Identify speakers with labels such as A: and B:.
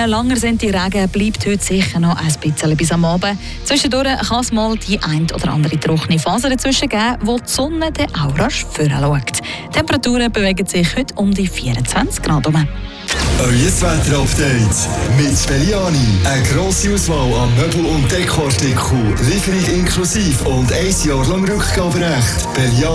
A: Der langer Regen bleibt heute sicher noch ein bisschen bis am Abend. Zwischendurch kann es mal die ein oder andere trockene Phase dazwischen geben, wo die Sonne dann auch rasch vorschaut. Die Temperaturen bewegen sich heute um die 24 Grad herum.
B: Euer Wetter-Update mit Belliani. Eine grosse Auswahl an Möbel- und Dekoartikeln, Lieferung inklusive und 1 Jahr lang Rückgaberecht.